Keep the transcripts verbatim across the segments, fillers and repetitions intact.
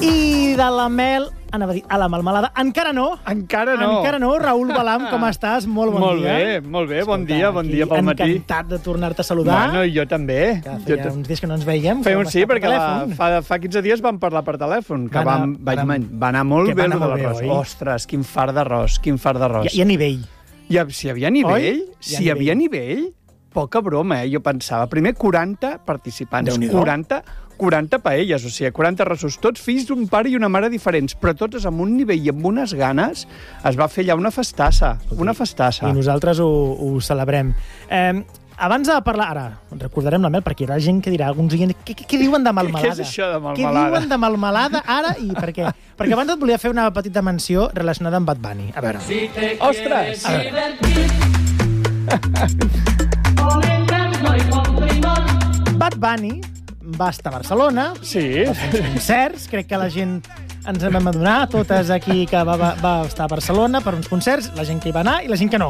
I de la mel, anava a dir, a la melmelada, encara no. Encara no. Encara no. Raül Balam, com estàs? Molt bon molt dia. Molt bé, molt bé. Bon Escolta, dia, bon dia pel matí. Encantat de tornar-te a saludar. Bueno, jo també. Que feia jo uns dies que no ens veiem. Feia un sí, perquè la, fa, fa quinze dies vam parlar per telèfon, que va, vam, vaig, va, va anar molt bé anar de l'arròs. Ostres, quin far d'arròs, quin far d'arròs. Hi, hi ha nivell. Hi ha, si hi havia nivell, Oi? si hi havia nivell, poca broma, eh? Jo pensava, primer quaranta participants, quaranta, quaranta paelles, o sigui, quaranta rossos, tots fills d'un pare i una mare diferents, però totes amb un nivell i amb unes ganes, es va fer allà una festassa, una festassa. I nosaltres ho, ho celebrem. Eh, abans de parlar, ara, recordarem la mel, perquè hi haurà gent que dirà, alguns diuen, què, què, què diuen de melmelada? Què és això de melmelada? Què diuen de melmelada ara i per què? Perquè abans et volia fer una petita menció relacionada amb Bad Bunny. A veure. Si Ostres! A veure. Bad Bunny va estar a Barcelona, sí. va fer uns concerts, crec que la gent ens en vam adonar, totes aquí que va, va, va estar a Barcelona per uns concerts, la gent que hi va anar i la gent que no.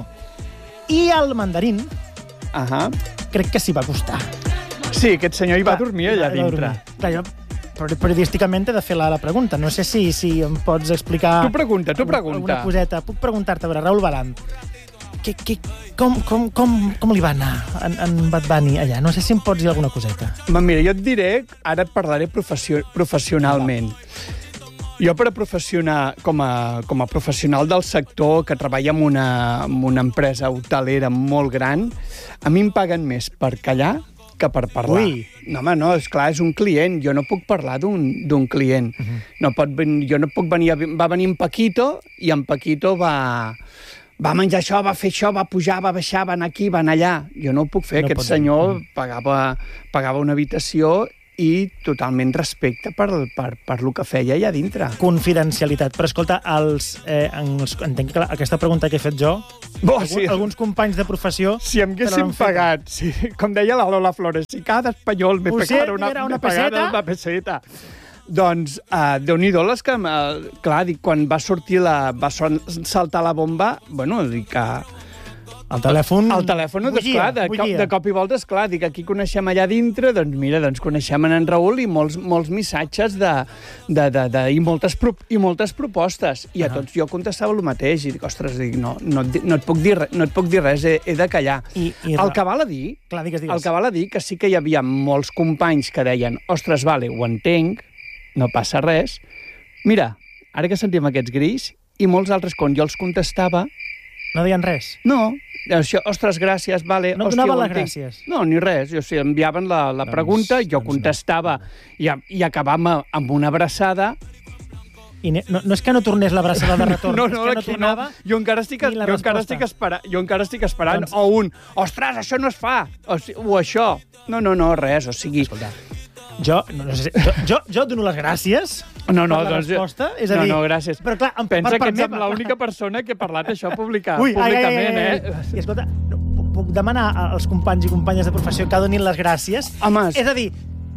I el mandarín, uh -huh. crec que s'hi va acostar. Sí, aquest senyor hi va Clar, dormir allà dintre. Clar, jo periodísticament he de fer la, la pregunta. No sé si, si em pots explicar... Tu pregunta, tu pregunta. Alguna coseta. Puc preguntar-te, a veure, Raül Balam, que, que, com, com, com, com li va anar en, en Bad Bunny allà? No sé si em pots dir alguna coseta. Ma, mira, jo et diré, ara et parlaré professió, professionalment. Jo, per a professionar, com a, com a professional del sector, que treballa en una, en una empresa hotelera molt gran, a mi em paguen més per callar que per parlar. Ui. No, home, no, esclar, és un client. Jo no puc parlar d'un client. Uh -huh. No pot, jo no puc venir... Va venir en Paquito, i en Paquito va... Va menjar això, va fer això, va pujar, va baixar, va anar aquí, va anar allà. Jo no ho puc fer. No Aquest senyor pagava, pagava una habitació i totalment respecte per, per, per lo que feia allà dintre. Confidencialitat. Però, escolta, els, eh, els, entenc que aquesta pregunta que he fet jo, Bo, algun, sí. alguns companys de professió... Si em haguéssim pagat, sí, com deia la Lola Flores, si cada espanyol me pagara una, una, peseta, una peseta. Doncs, uh, Déu-n'hi-do, les que... Uh, clar, dic, quan va sortir la... va saltar la bomba, bueno, dic que... El telèfon... El telèfon, esclar, de, cop, de cop i volta, esclar, dic, aquí coneixem allà dintre, doncs mira, doncs coneixem en, en Raül i molts, molts missatges de, de, de, de, i, moltes pro, i moltes propostes. I a tots jo contestava el mateix, i dic, ostres, dic, no, no, no, et puc dir, no et puc dir res, he, he de callar. I, i el que val a dir, clar, digues, digues. el que val a dir que sí que hi havia molts companys que deien, ostres, vale, ho entenc, no passa res. Mira, ara que sentim aquests grills, i molts altres, quan jo els contestava... No deien res? No, això, ostres, gràcies, vale... No et donaven les gràcies? No, ni res. O sigui, enviaven la, la doncs, pregunta, jo doncs contestava no. i, i acabàvem amb una abraçada. I no, no és que no tornés l'abraçada de retorn, no, no, és que no tornava no. Jo encara estic, jo encara estic, espera, jo encara estic esperant. Doncs... O un, ostres, això no es fa! O, o això. No, no, no, res. O sigui... Escolta, jo, no, no sé, jo, jo, jo et dono les gràcies no, no, per la doncs, resposta. És a no, dir, no, gràcies. Però clar, em, pensa per, per que ets meva... l'única persona que ha parlat això publica, Ui, públicament, ai, ai, ai, ai. eh? I escolta, no, puc demanar als companys i companyes de professió que donin les gràcies? Home, és a dir,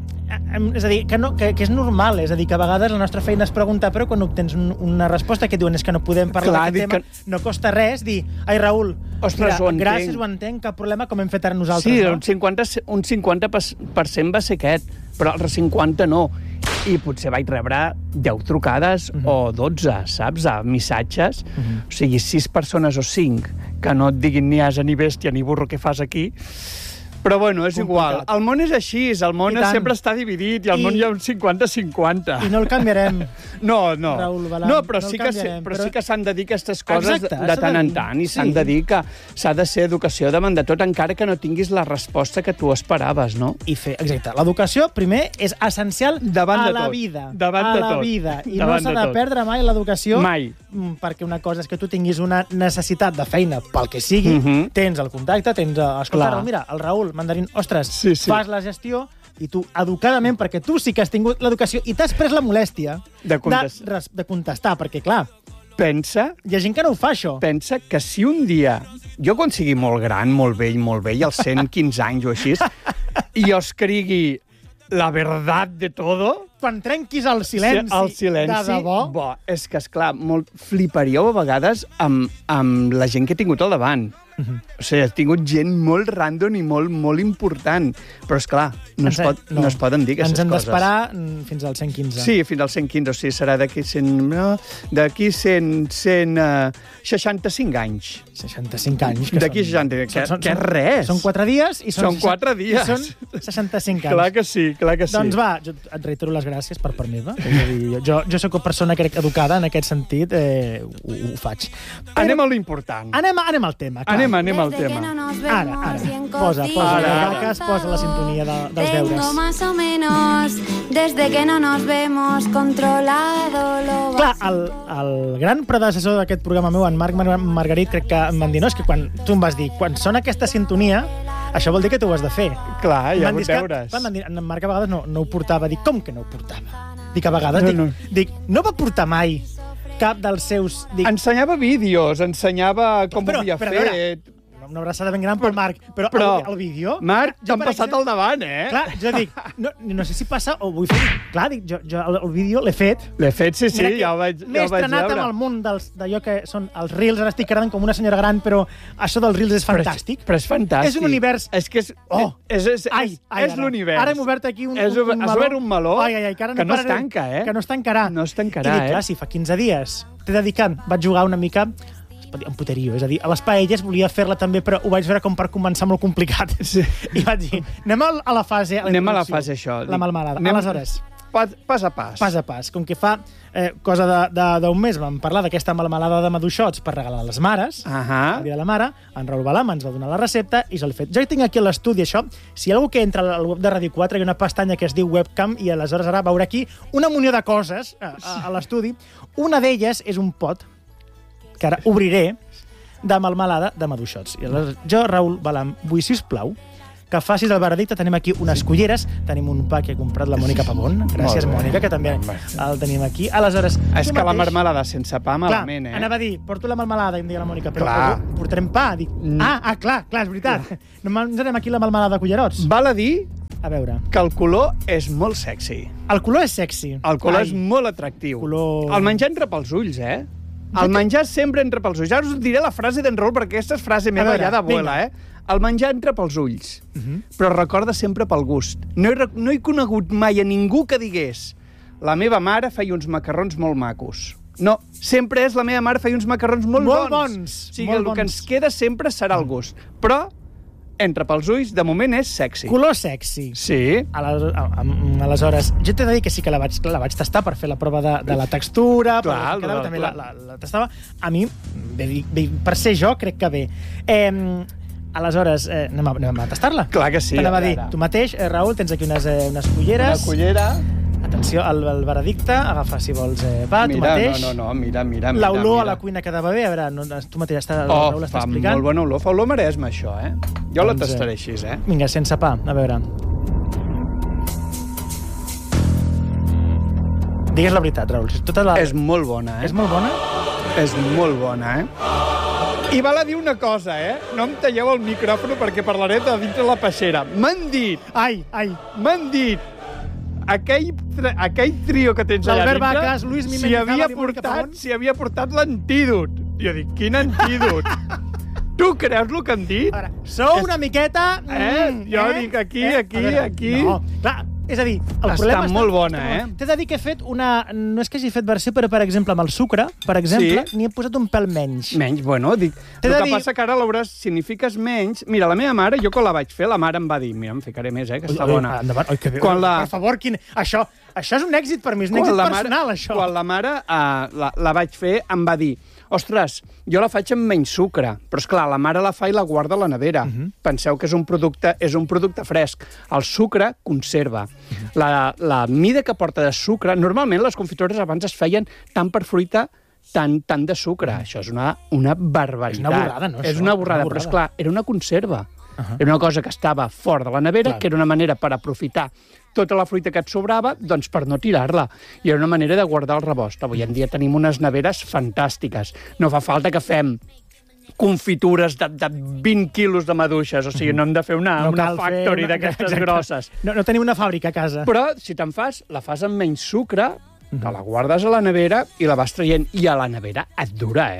és a dir que, no, que, que és normal, és a dir, que a vegades la nostra feina és preguntar, però quan obtens un, una resposta que et diuen és que no podem parlar d'aquest tema, que... no costa res dir, ai, Raül, ostres, mira, ho entenc. gràcies, ho entenc, cap problema, com hem fet ara nosaltres. Sí, no? un cinquanta, un cinquanta per cent va ser aquest, però el cinquanta no. I potser vaig rebre deu trucades uh-huh. o dotze, saps, a missatges. Uh-huh. O sigui, sis persones o cinc que no et diguin ni asa ni bèstia ni burro què fas aquí. Però, bueno, és igual. El món és així, el món sempre està dividit i al I... món hi ha un cinquanta cinquanta. I no el canviarem. No, no. Raül Balam, no, però, no sí que, però, però sí que s'han de dir aquestes coses Exacte, de, de tant en tant i sí. s'han de dir que s'ha de ser educació davant de tot, encara que no tinguis la resposta que tu esperaves, no? I fer, exacte. L'educació, primer, és essencial davant a de la tot. vida. Davant a de la tot. vida. I davant no s'ha de, de perdre mai l'educació. Mai. Perquè una cosa és que tu tinguis una necessitat de feina pel que sigui, uh-huh. tens el contacte, tens... Escolta, Raül, mira, el Raül, mandarín, ostres, sí, sí. fas la gestió i tu, educadament, perquè tu sí que has tingut l'educació i t'has pres la molèstia de, contest... de, de contestar, perquè, clar, pensa... Hi ha gent que no ho fa, això. Pensa que si un dia... Jo, quan sigui molt gran, molt vell, molt vell, als cent quinze anys o així, i jo escrigui la verdad de todo... Quan trenquis el silenci, el silenci de debò... Bo, és que, esclar, molt fliparíeu a vegades amb, amb la gent que he tingut al davant. Uh-huh. O sigui, has tingut gent molt random i molt, molt important. Però, esclar, no, es pot, no. no es poden dir aquestes coses. Ens hem d'esperar fins al cent quinze. Sí, fins al cent quinze, o sigui, serà d'aquí cent... No, d'aquí cent... cent uh, seixanta-cinc anys. seixanta-cinc anys. D'aquí seixanta... Que, són, que és res. Són quatre dies i són... Són quatre dies. I són seixanta-cinc anys. Clar que sí, clar que sí. Doncs va, jo et reitero les gràcies per part meva. És a dir, jo, jo soc una persona, crec, educada en aquest sentit, eh, ho, ho faig. Però... Anem a l'important. Anem, anem al tema, clar. Anem, anem al tema. Ara, ara. Posa, posa ara, les vaques, posa la sintonia de, dels deures. Tengo más o menos, desde que no nos vemos, controlado lo Clar, el, el gran predecessor d'aquest programa meu, en Marc Mar Margarit, crec que em van dir, no, és que quan tu em vas dir, quan sona aquesta sintonia, això vol dir que tu ho has de fer. Clar, hi ha hagut deures. Van dir, en Marc a vegades no, no ho portava. Dic, com que no ho portava? Dic, a vegades, no, dic, no. dic, no va portar mai cap dels seus... Dic, ensenyava vídeos, ensenyava com però, ho havia però, fet... Una abraçada ben gran pel Marc, però, però el, el vídeo... Marc, t'han passat exemple, al davant, eh? Clar, jo dic, no, no sé si passa o vull fer... Clar, dic, jo, jo el, el vídeo l'he fet. L'he fet, sí, sí, ja ho vaig, ja ho vaig veure. M'he estrenat amb el món d'allò que són els Reels, ara estic quedant com una senyora gran, però això dels Reels és fantàstic. Però és, però és fantàstic. És un univers... És que és... Oh! És, és, ai, és, ai, és l'univers. Ara hem obert aquí un, és, un, un meló. Has obert un meló ai, ai, ai, que, no, que no es tanca, eh? Que no es tancarà. No es tancarà, I dic, clar, eh? si fa quinze dies t'he dedicat, vaig jugar una mica... en puterio, és a dir, a les paelles volia fer-la també, però ho vaig veure com per començar molt complicat. Sí. I vaig dir, anem a la fase... A anem a la fase, això. La melmelada. Anem... Aleshores... Pas, pas a pas. Pas a pas. Com que fa eh, cosa d'un mes vam parlar d'aquesta melmelada de maduixots per regalar a les mares, uh -huh. el dia de la mare, en Raül Balam ens va donar la recepta i jo l'he fet. Jo tinc aquí a l'estudi això, si hi ha algú que entra al web de Ràdio quatre, hi ha una pestanya que es diu webcam i aleshores ara veurà aquí una munió de coses a, a, a l'estudi. Una d'elles és un pot, que ara obriré, de melmelada de maduixots. I aleshores, jo, Raül Balam, vull, sisplau, que facis el veredicte. Tenim aquí unes culleres, tenim un pa que ha comprat la Mònica Pavón. Gràcies, Mònica, que també el tenim aquí. Aleshores, és que mateix... la melmelada sense pa, malament, clar, eh? Anava a dir, porto la melmelada, i em deia la Mònica, però clar. portarem pa. Dic, mm. ah, ah, clar, clar, és veritat. Clar. No menjarem aquí la melmelada de cullerots. Val a dir a veure. que el color és molt sexy. El color és sexy. El color Ai. és molt atractiu. Color... El menjar entra pels ulls, eh? El menjar sempre entra pels ulls. Ara us diré la frase d'en Raül, perquè aquesta és frase meva ja d'abuela, eh? El menjar entra pels ulls, uh -huh. però recorda sempre pel gust. No he, no he conegut mai a ningú que digués la meva mare feia uns macarrons molt macos. No, sempre és la meva mare feia uns macarrons molt, molt bons. bons. O sigui, molt el bons. que ens queda sempre serà el gust. Però entra pels ulls, de moment és sexy. Color sexy. Sí. Aleshores, jo t'he de dir que sí que la vaig, la vaig tastar per fer la prova de, de la textura, clar, per, clar, també clar. La, la, la tastava. A mi, bé, bé, per ser jo, crec que bé. Eh, aleshores, eh, anem a, anem a tastar-la. Clar que sí. T'anava a dir, tu mateix, eh, Raül, tens aquí unes, eh, unes culleres. Una cullera. Atenció, el, el veredicte, agafa, si vols, eh, pa, mira, tu mateix. No, no, no, mira, mira, mira. L'olor a la cuina quedava bé, a veure, no, tu mateix està, oh, Raül està fa explicant. molt bona olor, fa olor Maresme, això, eh? Jo doncs, la tastaré així, eh? Vinga, sense pa, a veure. Digues la veritat, Raül. Tota la... És molt bona, eh? És molt bona? És molt bona, eh? I val a dir una cosa, eh? No em talleu el micròfon perquè parlaré de dintre la peixera. M'han dit... Ai, ai. M'han dit... Aquell, aquell trio que tens allà dintre... L'Albert Vacas, Luis si havia portat, si havia portat l'antídot. Jo dic, quin antídot? Tu creus el que han dit? Ara, sou és... una miqueta... Eh? Mm, jo eh? dic aquí, eh? aquí, veure, aquí... No, clar, és a dir, el està problema està... molt bona, eh? T'he de dir que he fet una... No és que hagi fet versió, però, per exemple, amb el sucre, per exemple, sí? n'hi he posat un pèl menys. Menys, bueno, dic... El que dir... passa que ara l'hauràs... Si n'hi fiques menys... Mira, la meva mare, jo quan la vaig fer, la mare em va dir, mira, em ficaré més, eh, que està oi, bona. Oi, endavant. Oi, que bé. Quan la... Per favor, quin... Això, això és un èxit per mi, és un èxit personal, mare, això. Quan la mare uh, la, la vaig fer, em va dir, ostres, jo la faig amb menys sucre, però, esclar, la mare la fa i la guarda a la nevera. Uh -huh. Penseu que és un producte, és un producte fresc. El sucre conserva. Uh -huh. La, la mida que porta de sucre... Normalment les confitures abans es feien tant per fruita, tant, tant de sucre. Uh -huh. Això és una, una barbaritat. És una borrada, no? És una borrada, una borrada. Però, esclar, era una conserva. Uh -huh. Era una cosa que estava fora de la nevera, clar, que era una manera per aprofitar tota la fruita que et sobrava, doncs per no tirar-la. I era una manera de guardar el rebost. Avui en dia tenim unes neveres fantàstiques. No fa falta que fem confitures de, de vint quilos de maduixes, o sigui, no hem de fer una, no una factory d'aquestes grosses. No, no tenim una fàbrica a casa. Però, si te'n fas, la fas amb menys sucre, te la guardes a la nevera i la vas traient. I a la nevera et dura, eh?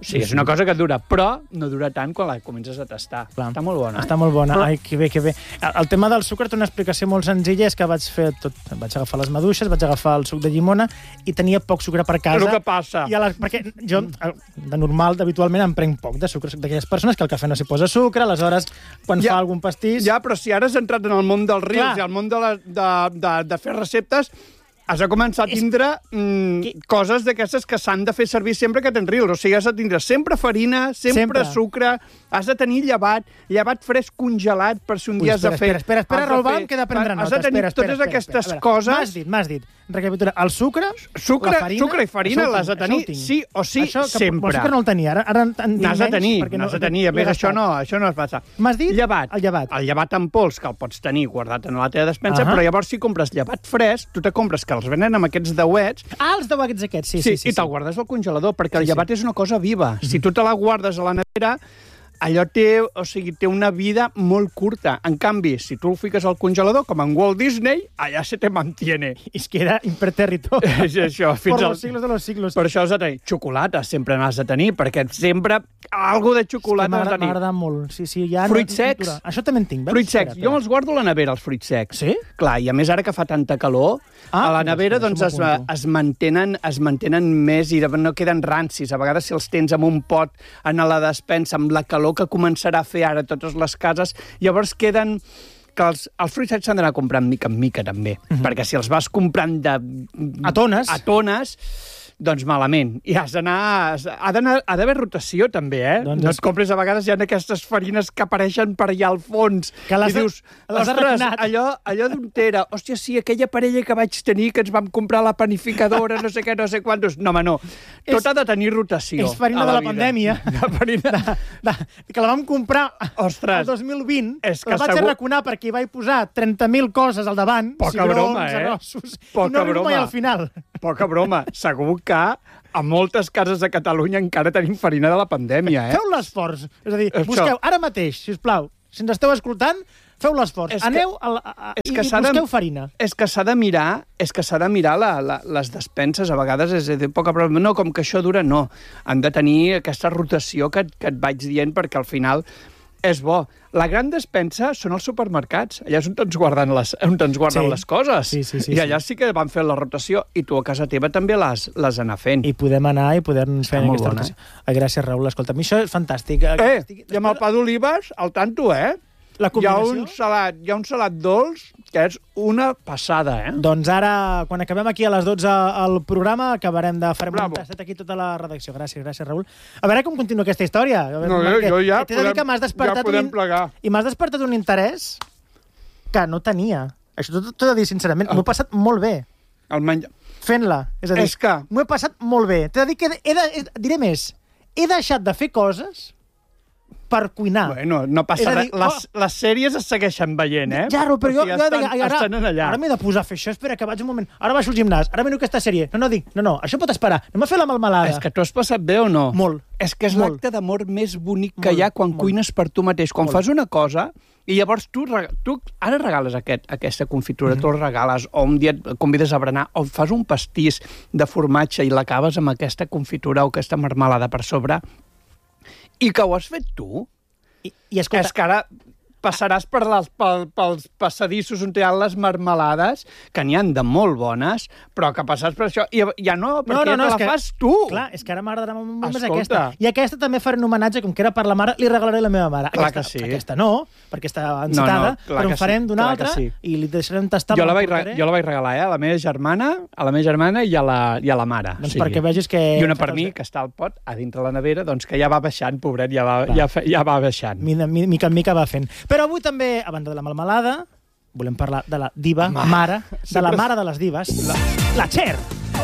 O sigui, és una cosa que dura, però no dura tant quan la comences a tastar. Clar. Està molt bona. Està molt bona. Però... Ai, que bé, que bé. El tema del sucre té una explicació molt senzilla, és que vaig fer tot... Vaig agafar les maduixes, vaig agafar el suc de llimona i tenia poc sucre per casa. Però què passa? I a la... Perquè jo, de normal, habitualment, em prenc poc de sucre. Soc d'aquelles persones que al cafè no s'hi posa sucre, aleshores, quan ja, fa algun pastís... Ja, però si ara has entrat en el món dels rius Clar. i al món de, la, de, de, de fer receptes... Has de començar a tindre mm, que... coses d'aquestes que s'han de fer servir sempre que tens rius. O sigui, has de tindre sempre farina, sempre, sempre. sucre, has de tenir llevat, llevat fresc congelat per si un Ui, dia espera, has de fer... Espera, espera, espera, Raül, que he de prendre nota. Has de tenir espera, espera, totes espera, aquestes espera, espera. coses... M'has dit, m'has dit. Recapitula, el sucre, sucre la farina... Sucre i farina l'has de tenir sí o sí això, que, sempre. El sucre no el tenia, ara, ara en tinc N'has de tenir, no, n'has de tenir. A més, això no, això no es passa. M'has dit? Llevat. El llevat. El llevat en pols, que el pots tenir guardat en la teva despensa, uh -huh. però llavors si compres llevat fresc, tu te compres que els venen amb aquests dauets... Ah, els dauets aquests, sí, sí. sí, sí I te'l sí. guardes al congelador, perquè sí, el llevat sí. és una cosa viva. Mm-hmm. Si tu te la guardes a la nevera... allò té, o sigui, té una vida molt curta. En canvi, si tu el fiques al congelador, com en Walt Disney, allà se te mantiene. I es queda imperterrito. És això. Fins per al... los siglos de los siglos. Per això has de tenir xocolata, sempre n'has de tenir, perquè sempre algo de xocolata has de tenir. M'agrada molt. Sí, sí, ja fruits no, secs. Natura. Això també en tinc, veus? Fruits secs. Jo me'ls guardo a la nevera, els fruits secs. Sí? Clar, i a més ara que fa tanta calor, ah, a la nevera doncs, es, es, mantenen, es mantenen més i no queden rancis. A vegades si els tens en un pot en la despensa, amb la calor que començarà a fer ara totes les cases, llavors queden... que els, els fruits secs s'han d'anar comprant mica en mica, també. Mm-hmm. Perquè si els vas comprant de... A tones. A tones, doncs malament. I has d'anar... Ha d'haver rotació, també, eh? Doncs no et compres a vegades ja aquestes farines que apareixen per allà al fons. Que les I dius, de, ostres, allò, allò d'un tera. Hòstia, sí, aquella parella que vaig tenir, que ens vam comprar a la panificadora, no sé què, no sé quantos... No, home, no. Tot és, ha de tenir rotació. És farina de la, la pandèmia. De farina... De, de, que la vam comprar ostres, el dos mil vint. És que la vaig segur... arraconar perquè hi vaig posar trenta mil coses al davant. Poca cigrons, broma, eh? Arrossos, Poca i no arribo broma. mai al final. Poca broma. Segur que a moltes cases de Catalunya encara tenim farina de la pandèmia, eh? Feu l'esforç. És a dir, Això... busqueu ara mateix, sisplau, si ens esteu escoltant, feu l'esforç. Aneu a, a, a, i, i busqueu de, farina. És que s'ha de mirar, és que s'ha de mirar la, la, les despenses, a vegades és de poca broma. No, com que això dura, no. Han de tenir aquesta rotació que, que et vaig dient perquè al final és bo. La gran despensa són els supermercats. Allà és on ens guarden les, on ens guarden sí. les coses. Sí, sí, sí, I allà sí. sí que van fer la rotació. I tu a casa teva també les, les anar fent. I podem anar i podem fer aquesta bona, rotació. Eh? Gràcies, Raül. Escolta, a mi això és fantàstic. Eh, Estic... i amb el pa d'olives, al tanto, eh? La hi ha un salat, hi ha un salat dolç que és una passada, eh? Doncs ara, quan acabem aquí a les dotze al programa, acabarem de fer un tastet aquí tota la redacció. Gràcies, gràcies, Raül. A veure com continua aquesta història. No, jo, jo ja T'he de dir que m'has despertat ja podem un... plegar. I m'has despertat un interès que no tenia. Això t'ho he de dir sincerament. M'ho he passat molt bé. El menjar... Fent-la. És a dir, és que... m'ho he passat molt bé. T'he de dir que he de, he, diré més. He deixat de fer coses per cuinar. Bueno, no passa res. Les, oh. les sèries es segueixen veient, eh? Ja, però jo, jo estan, dic, ara, allà. ara m'he de posar a fer això. Espera, que vaig un moment. Ara baixo al gimnàs. Ara miro aquesta sèrie. No, no, dic, no, no, això pot esperar. Anem a fer la melmelada. És que t'ho has passat bé o no? Molt. És que és l'acte d'amor més bonic que molt, hi ha quan molt. cuines per tu mateix. Quan molt. fas una cosa i llavors tu, tu ara regales aquest, aquesta confitura, mm-hmm. tu el regales, o un dia et convides a berenar, o fas un pastís de formatge i l'acabes amb aquesta confitura o aquesta marmelada per sobre, i que ho has fet tu. I, i escolta, és que ara passaràs per les, pel, pels passadissos on hi ha les marmelades, que n'hi han de molt bones, però que passaràs per això, i ja no, perquè no, no, no, ja te la que, fas tu. Clar, és que ara m'agradarà molt més aquesta. I aquesta també faré un homenatge, com que era per la mare, li regalaré la meva mare. Clar aquesta, que sí. Aquesta no, perquè està encitada, no, no, però en farem sí, d'una altra sí. i li deixarem tastar. Jo la, vaig, jo la vaig regalar, eh, a la meva germana, a la meva germana i a la, i a la mare. Doncs sí. perquè vegis que... I una per mi, que està al pot, a dintre la nevera, doncs que ja va baixant, pobret, ja va, ja, ja va baixant. Mica, mica en mica va fent. Però avui també, a banda de la melmelada, volem parlar de la diva, Home. mare, de la mare de les divas, la, la Cher.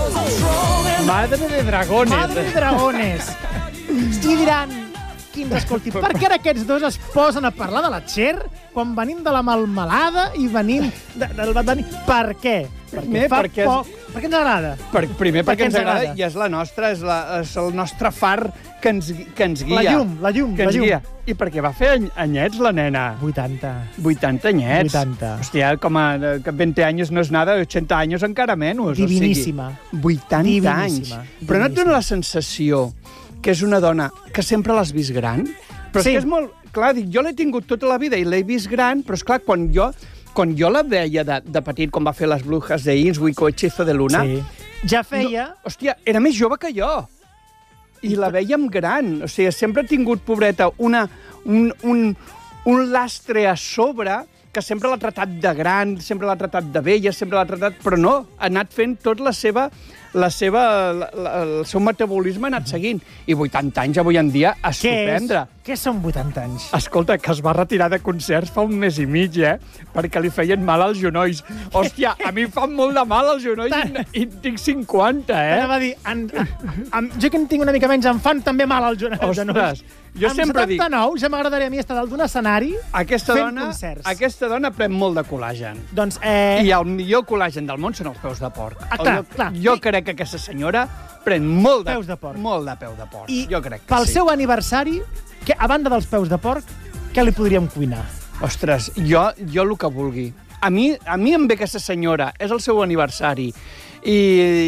Madre de dragones. Madre de dragones. I diran, qui ens escolti, per què ara aquests dos es posen a parlar de la Cher quan venim de la melmelada i venim de, del Bad Bunny? Per què? Perquè fa perquè poc... És... Per què ens agrada? Per, primer perquè, perquè ens, ens agrada, agrada i és la nostra, és, la, és el nostre far que ens, que ens guia. La llum, la llum, que la llum. Guia. I perquè va fer anyets, la nena. vuitanta. vuitanta anyets. vuitanta. Hòstia, com a vint anys no és nada, ochenta anys encara menys. Diviníssima. O sigui, vuitanta Diviníssima. anys. Però no et dona la sensació que és una dona que sempre l'has vist gran, però sí. és que és molt... Clar, dic, jo l'he tingut tota la vida i l'he vist gran, però és clar, quan jo, quan jo la veia de, de petit, quan va fer les Brujas de Innsbruck o Hechizo de Luna... Sí. Ja feia... No, hòstia, era més jove que jo. I la vèiem gran. O sigui, sempre ha tingut, pobreta, una, un, un, un lastre a sobre que sempre l'ha tratat de gran, sempre l'ha tratat de vella, sempre l'ha tratat... Però no, ha anat fent tot la seva... La seva, la, la, el seu metabolisme ha anat seguint. I vuitanta anys avui en dia a sorprendre. Què són vuitanta anys? Escolta, que es va retirar de concerts fa un mes i mig, eh? Perquè li feien mal als genolls. Hòstia, a mi em fan molt de mal als genolls i, i tinc cinquanta, eh? T'anava a dir, en, en, en, jo que en tinc una mica menys, em fan també mal als genolls. Ostres, jo amb sempre dic... Amb setanta-nou ja m'agradaria a mi estar dalt d'un escenari aquesta fent dona, concerts. Aquesta dona pren molt de col·làgen. Doncs, eh... I el millor col·làgen del món són els peus de porc. Ah, clar, jo, clar. Jo crec que aquesta senyora pren molt de, peus de porc. Molt de peu de porc. I jo crec que pel sí. seu aniversari, que, a banda dels peus de porc, què li podríem cuinar? Ostres, jo, jo el que vulgui. A mi, a mi em ve aquesta senyora, és el seu aniversari, i,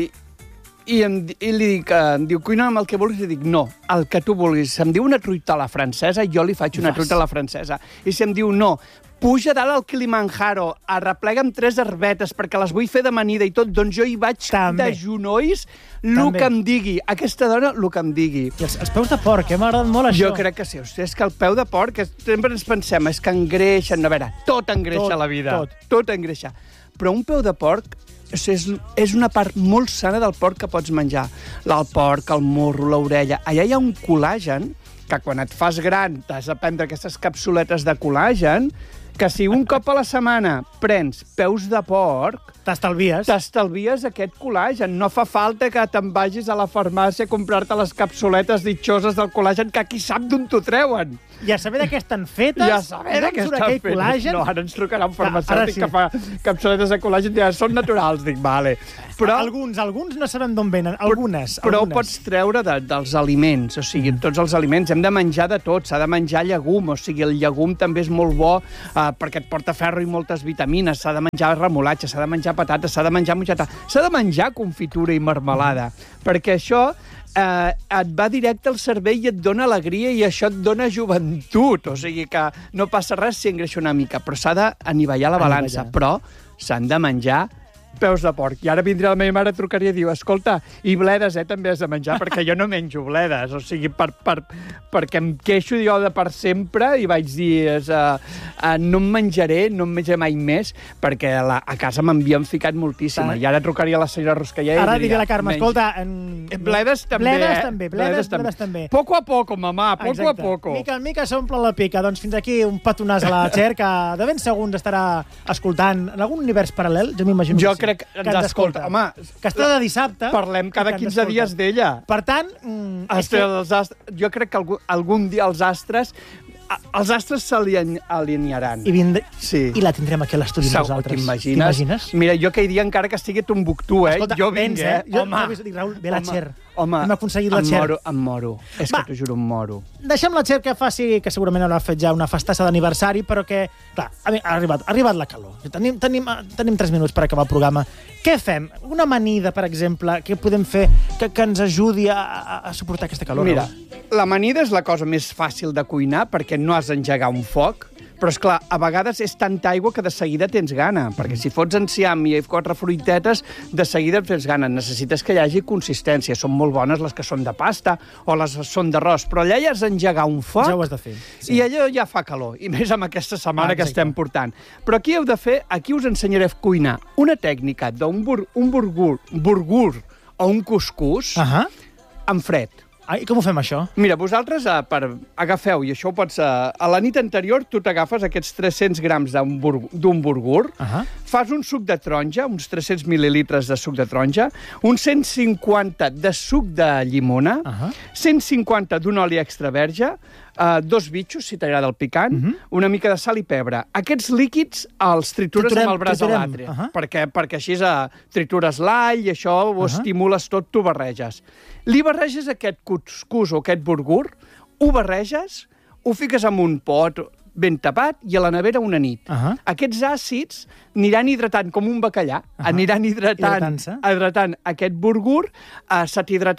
i, em, i li dic, em diu, cuina'm el que vulguis, i dic, no, el que tu vulguis. Si em diu una truita a la francesa, jo li faig una truita a la francesa. I si em diu, no, puja dalt al Kilimanjaro, arreplega'm tres herbetes perquè les vull fer d'amanida i tot, doncs jo hi vaig També. de genolls, el que em digui. Aquesta dona, el que em digui. I els, els peus de porc, eh? M'ha agradat molt això. Jo crec que sí. Hosti, és que el peu de porc, és, sempre ens pensem, és que engreixen. A veure, tot engreixa Tot, la vida. tot. Tot engreixa. Però un peu de porc és, és una part molt sana del porc que pots menjar. El porc, el morro, l'orella. Allà hi ha un col·làgen que quan et fas gran t'has de prendre aquestes capsuletes de col·làgen, que si un cop a la setmana prens peus de porc, T'estalvies. T'estalvies aquest col·làgen. No fa falta que te'n vagis a la farmàcia a comprar-te les capsuletes ditxoses del col·làgen, que qui sap d'on t'ho treuen. I a saber de què estan fetes, I a saber de què estan fetes. Col·làgen. No, ara ens trucarà un farmacèutic sí. que fa capsuletes de col·làgen i ja són naturals. Dic, vale. Però, alguns, alguns no sabem d'on venen. Algunes. Però algunes. ho pots treure de, dels aliments, o sigui, tots els aliments. Hem de menjar de tot, s'ha de menjar llegum, o sigui, el llegum també és molt bo eh, perquè et porta ferro i moltes vitamines, s'ha de menjar remolatge, s'ha de menjar patates, s'ha de menjar motxata, s'ha de menjar confitura i marmelada, perquè això eh, et va directe al cervell i et dona alegria i això et dona joventut, o sigui que no passa res si engreixa una mica, però s'ha d'anivellar la balança, però s'han de menjar peus de porc. I ara vindrà la meva mare, trucaria i diu, escolta, i bledes, eh, també has de menjar, perquè jo no menjo bledes. O sigui, per, per, perquè em queixo jo de per sempre i vaig dir, és, uh, uh, no em menjaré, no em menjaré mai més, perquè a, la, a casa m'havien ficat moltíssima. I ara trucaria a la senyora Ruscallà i ara diria... diria la Carme, menys. escolta... En... Bledes també, bledes eh? també, bledes, bledes, bledes també. Poco a poco, mamà, poco Exacte. a poco. Mica en mica s'omple la pica. Doncs fins aquí un petonàs a la Txer, que de ben segur ens estarà escoltant en algun univers paral·lel, jo m'imagino Jo que sí. crec que ens escolta. Home, que està de dissabte. Parlem cada quinze dies d'ella. Per tant, mm, és que... que... jo crec que algun, algun dia els astres els astres se li alinearan. I, vindre... sí. I la tindrem aquí a l'estudi amb nosaltres. T'imagines? Mira, jo que diria encara que estigui a Tombuctú, eh? Escolta, jo vinc, vens, eh? Jo, home, jo dic, Raül, ve la Txer. Home, hem aconseguit la Txer. Em moro, em moro. És Va, que t'ho juro, em moro. Deixem la Txer que faci, que segurament haurà fet ja una festassa d'aniversari, però que, clar, ha arribat, ha arribat la calor. Tenim, tenim, tenim tres minuts per acabar el programa. Què fem? Una amanida, per exemple, què podem fer que, que ens ajudi a, a, a suportar aquesta calor? Mira, l'amanida és la cosa més fàcil de cuinar perquè no has d'engegar un foc, però, esclar, a vegades és tanta aigua que de seguida tens gana, perquè si fots enciam i quatre fruitetes, de seguida tens gana. Necessites que hi hagi consistència. Són molt bones les que són de pasta o les que són d'arròs, però allà ja has d'engegar un foc ja ho has de fer, sí. I allò ja fa calor, i més amb aquesta setmana ah, que estem portant. Però aquí heu de fer, aquí us ensenyaré a cuinar una tècnica d'un bur, un burgur, burgur o un cuscús uh -huh. en fred. I com ho fem, això? Mira, vosaltres eh, per, agafeu, i això ho pots... Eh, a la nit anterior tu t'agafes aquests tres-cents grams d'un bur, burgur, uh -huh. fas un suc de taronja, uns tres-cents mil·lilitres de suc de taronja, uns cent cinquanta de suc de llimona, uh -huh. cent cinquanta d'un oli extra verge, Uh, dos bitxos, si t'agrada el picant, uh -huh. una mica de sal i pebre. Aquests líquids els tritures triturem, amb el braç triturem. a l'altre, uh -huh. perquè, perquè així uh, tritures l'all i això ho uh -huh. estimules tot, tu barreges. Li barreges aquest cuscús o aquest burgur, ho barreges, ho fiques en un pot ben tapat i a la nevera una nit. Uh -huh. Aquests àcids aniran hidratant com un bacallà, uh -huh. aniran hidratant, hidratant aquest burgur, uh, se t'hidratarà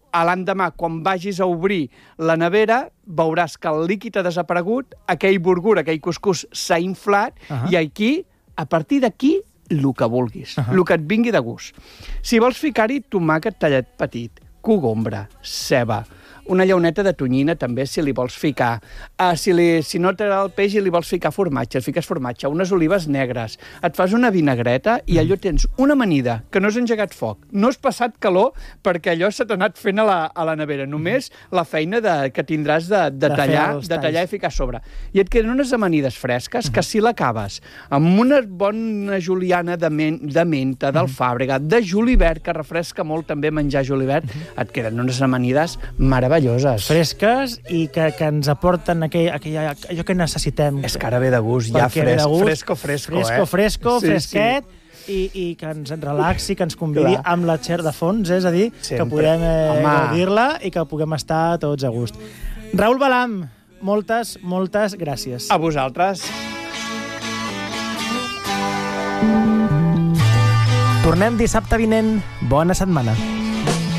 a l'endemà, quan vagis a obrir la nevera, veuràs que el líquid ha desaparegut, aquell burgur, aquell cuscús s'ha inflat, uh-huh. i aquí, a partir d'aquí, el que vulguis, uh-huh. el que et vingui de gust. Si vols ficar-hi tomàquet tallat petit, cogombra, ceba, una llauneta de tonyina també, si li vols ficar. Uh, si, li, si no t'agrada el peix i li vols ficar formatge, fiques formatge, unes olives negres, et fas una vinagreta i allò tens una amanida, que no has engegat foc, no has passat calor perquè allò se t'ha anat fent a la, a la nevera, només la feina de, que tindràs de, de, de tallar de tallar i ficar a sobre. I et queden unes amanides fresques que si l'acabes amb una bona juliana de, men de menta, d'alfàbrega, de julivert, que refresca molt també menjar julivert, et queden unes amanides meravelloses. Fresques i que, que ens aporten aquell, aquell, allò que necessitem. És que ara ve de gust, ja fresc, gust, fresco, fresco, fresco, eh? Fresco, sí, fresquet, sí. I, i que ens relaxi, que ens convidi Clar. amb la Txer de fons, és a dir, Sempre. que podem eh, gaudir-la i que puguem estar tots a gust. Raül Balam, moltes, moltes gràcies. A vosaltres. Tornem dissabte vinent. Bona setmana.